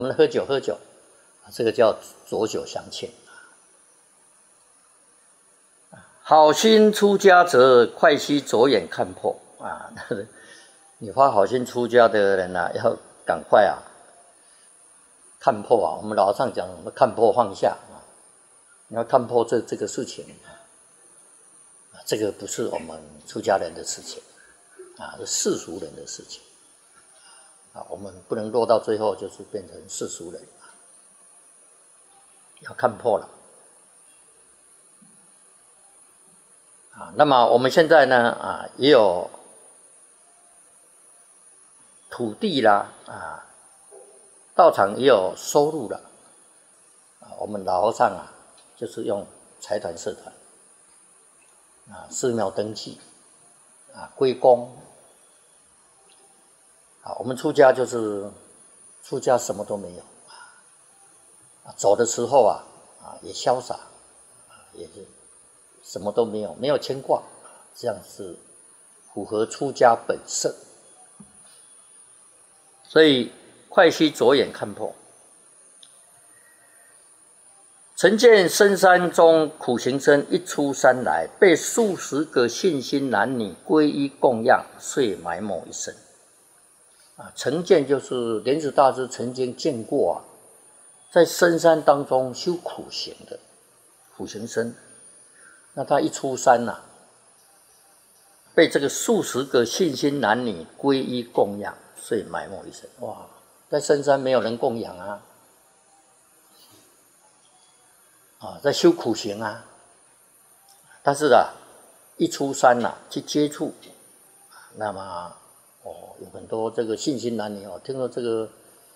我们喝酒，这个叫浊酒相欠。好心出家者，快须着眼看破啊！你发好心出家的人啊，要赶快啊，看破啊！我们老上讲，看破放下啊，你要看破这个事情啊，这个不是我们出家人的事情啊，是世俗人的事情啊，我们不能落到最后就是变成世俗人。要看破了啊！那么我们现在呢啊，也有土地啦啊，道场也有收入了啊。我们老和尚啊，就是用财团社团啊，寺庙登记啊，归公啊。我们出家就是出家什么都没有。走的时候啊也潇洒也是什么都没有，没有牵挂，这样是符合出家本色。所以快须着眼看破。曾见深山中苦行僧一出山来，被数十个信心男女皈依供养，遂埋没一生。曾见就是莲池大师曾经见过啊，在深山当中修苦行的苦行僧，那他一出山啊，被这个数十个信心男女皈依供养，遂埋没一生。哇，在深山没有人供养啊，在修苦行啊，但是啊，一出山啊去接触，那么有很多这个信心男女听说这个。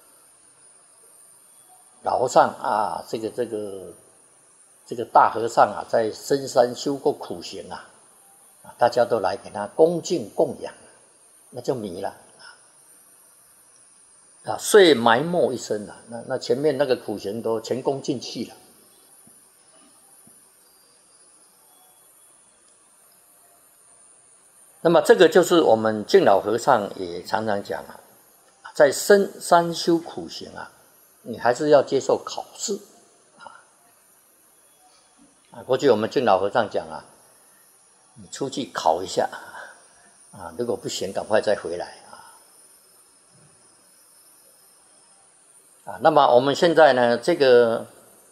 老和尚啊，这个大和尚啊，在深山修过苦行啊，大家都来给他恭敬供养，那就迷了啊，遂埋没一生了。那前面那个苦行都前功尽弃了。那么这个就是我们净老和尚也常常讲啊，在深山修苦行啊。你还是要接受考试过去我们净老和尚讲啊，你出去考一下如果不行，赶快再回来那么我们现在呢，这个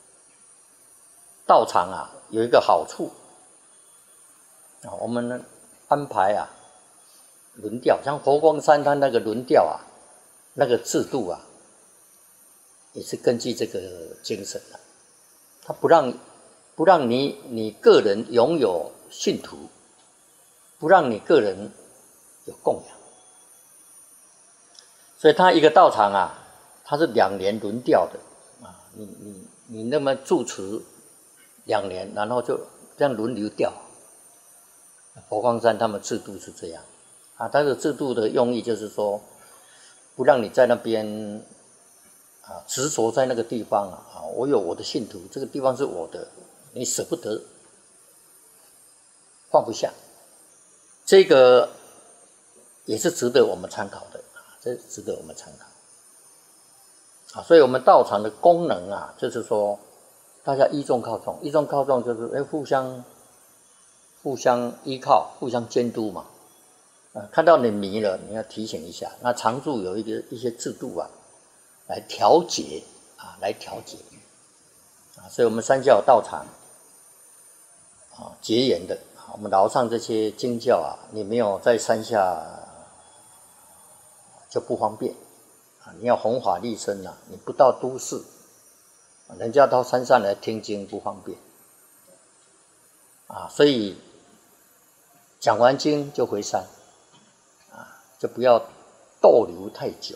道场啊，有一个好处我们呢安排轮调，像佛光山它那个轮调那个制度也是根据这个精神他不让你个人拥有信徒，不让你个人有供养，所以他一个道场他是2年轮调的你那么住持2年，然后就这样轮流调。佛光山他们制度是这样但是制度的用意就是说，不让你在那边执着在那个地方我有我的信徒，这个地方是我的，你舍不得，放不下，这个也是值得我们参考的这值得我们参考所以我们道场的功能就是说，大家依众靠众，依众靠众就是互相依靠，互相监督嘛看到你迷了，你要提醒一下。那常住有一些制度来调节所以我们三教道场结缘的我们老上这些经教你没有在山下就不方便你要弘法利生你不到都市，人家到山上来听经不方便所以讲完经就回山就不要逗留太久。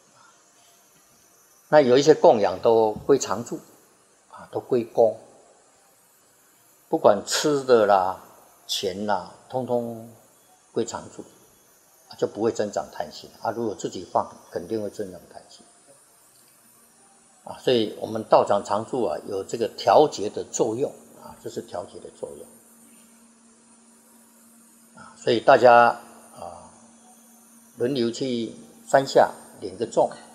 那有一些供养都归常住都归公，不管吃的啦、钱啦，通通归常住就不会增长贪心如果自己放，肯定会增长贪心所以我们道场常住有这个调节的作用这是调节的作用所以大家轮流去山下领个众